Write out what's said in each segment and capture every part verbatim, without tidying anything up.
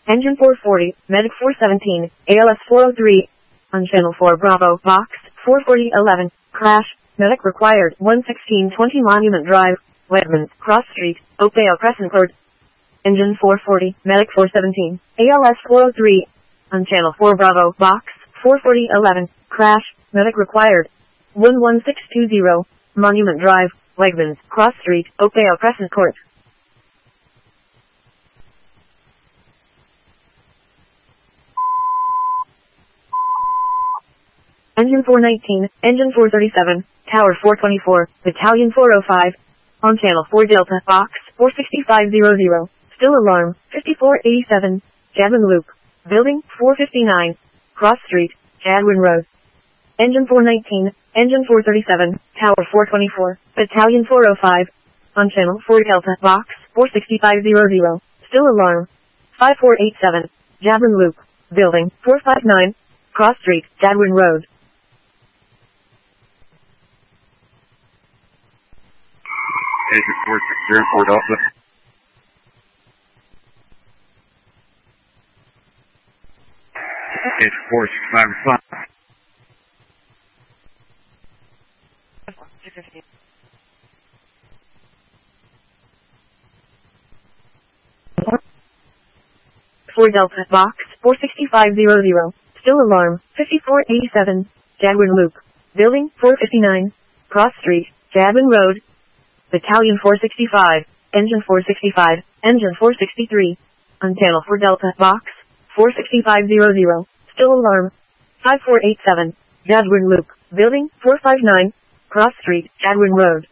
Engine four forty, Medic four seventeen, A L S four oh three. On Channel four Bravo, Box, four forty eleven, crash, Medic required, one sixteen twenty Monument Drive, Wegmans, Cross Street, Oakdale Crescent Court. Engine four forty, Medic four seventeen, A L S four oh three. On Channel four Bravo, Box, four forty eleven, crash, Medic required, one one six two zero, Monument Drive, Wegmans, Cross Street, Oakdale Crescent Court. Engine four nineteen, Engine four thirty-seven, Tower four twenty-four, Battalion four oh five. On Channel four Delta, Box, four sixty-five hundred, still alarm, fifty-four eighty-seven, Jadwin Loop, Building, four fifty-nine, Cross Street, Jadwin Road. Engine four nineteen, Engine four thirty-seven, Tower four twenty-four, Battalion four oh five. On Channel four Delta, Box, four sixty-five hundred, still alarm, five four eight seven, Jadwin Loop, Building, four fifty-nine, Cross Street, Jadwin Road. Agent four six zero four Delta. Agent four six five response. four Delta, Box, four sixty-five hundred, still alarm, fifty-four eighty-seven, Jadwin Loop, Building, four fifty-nine, Cross Street, Jadwin Road. Battalion four sixty-five, Engine four sixty-five, Engine four sixty-three. On Channel four Delta, Box, four sixty-five hundred, still alarm, five four eight seven, Jadwin Loop, Building, four fifty-nine, Cross Street, Jadwin Road.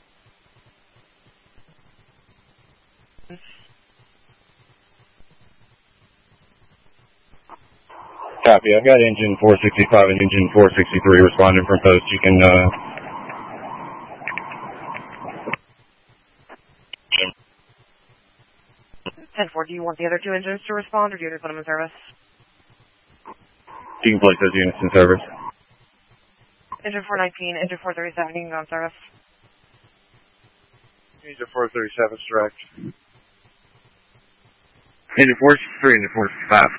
Copy. I've got Engine four sixty-five and Engine four sixty-three responding from post. You can, uh... ten four, do you want the other two engines to respond, or do you want to put them in service? You can place those units in service. Engine four nineteen, Engine four thirty-seven, you can go in service. Engine four thirty-seven is direct. Engine four sixty-three, Engine four sixty-five.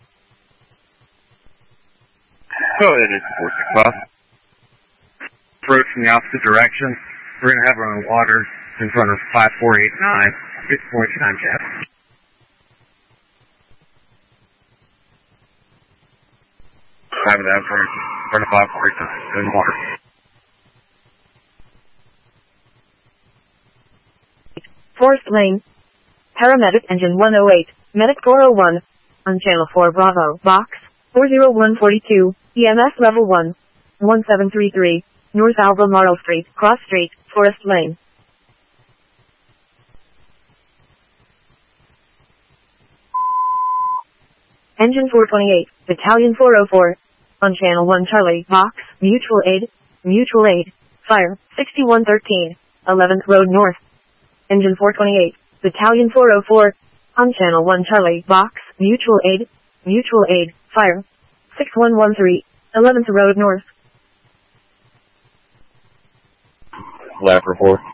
Go ahead, Engine four sixty-five. Approach from the opposite direction. We're going to have our own water in front of five four eight nine, fifty-four eighty-nine jet. Having that for in front of five four eight nine, in water. Forest Lane. Paramedic Engine one oh eight, Medic four oh one. On Channel four Bravo, Box, four oh one forty-two, E M S Level one, one seven three three, North Albemarle Street, Cross Street, Forest Lane. Engine four twenty-eight, Battalion four oh four. On Channel one Charlie, Box, Mutual Aid, Mutual Aid, Fire, sixty-one thirteen, eleventh Road North. Engine four twenty-eight, Battalion four oh four. On Channel one Charlie, Box, Mutual Aid, Mutual Aid, Fire, six one one three, eleventh Road North. Lab report.